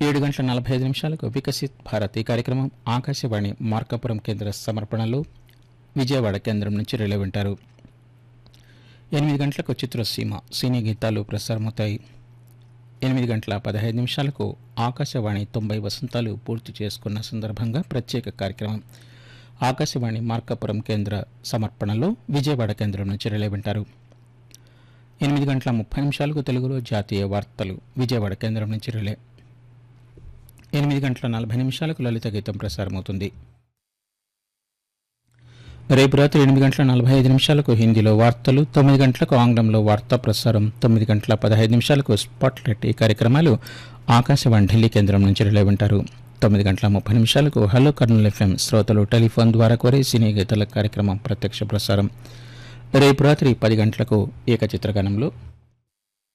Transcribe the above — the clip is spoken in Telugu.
7:45 వికసిత్ భారత్ ఈ కార్యక్రమం ఆకాశవాణి మార్కాపురం కేంద్ర సమర్పణలో విజయవాడ కేంద్రం నుంచి రిలే వింటారు. 8 గంటలకు చిత్రసీమ సినీ గీతాలు ప్రసారమవుతాయి. 8:15 ఆకాశవాణి 90 వసంతాలు పూర్తి చేసుకున్న సందర్భంగా ప్రత్యేక కార్యక్రమం ఆకాశవాణి మార్కాపురం కేంద్ర సమర్పణలో విజయవాడ కేంద్రం నుంచి రిలే వింటారు. 8:30 తెలుగులో జాతీయ వార్తలు విజయవాడ కేంద్రం నుంచి రిలే. 8:40 లలిత గీతం ప్రసారమవుతుంది. రేపు రాత్రి 8:45 హిందీలో వార్తలు, 9 గంటలకు ఆంగ్లంలో వార్తా ప్రసారం, 9:15 స్పాట్లైట్ ఈ కార్యక్రమాలు ఆకాశవాణి ఢిల్లీ కేంద్రం నుంచి రిలే వింటారు. 9:30 హలో కర్నూలు ఎఫ్ఎం శ్రోతలు టెలిఫోన్ ద్వారా కోరే సినీ గీతాల కార్యక్రమం ప్రత్యక్ష ప్రసారం. రేపు రాత్రి 10 గంటలకు ఏకచిత్రగానంలో